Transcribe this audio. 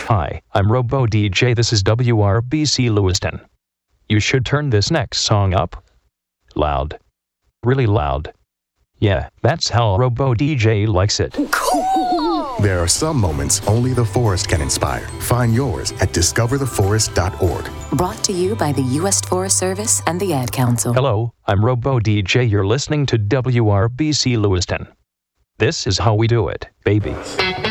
Hi, I'm Robo DJ. This is WRBC Lewiston. You should turn this next song up. Loud. Really loud. Yeah, that's how Robo DJ likes it. Cool! There are some moments only the forest can inspire. Find yours at discovertheforest.org. Brought to you by the U.S. Forest Service and the Ad Council. Hello, I'm Robo DJ. You're listening to WRBC Lewiston. This is how we do it, baby.